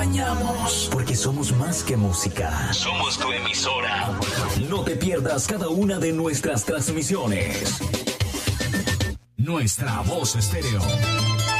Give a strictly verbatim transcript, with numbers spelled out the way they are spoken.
acompañamos, porque somos más que música. Somos tu emisora. No te pierdas cada una de nuestras transmisiones. Nuestra Voz Estéreo.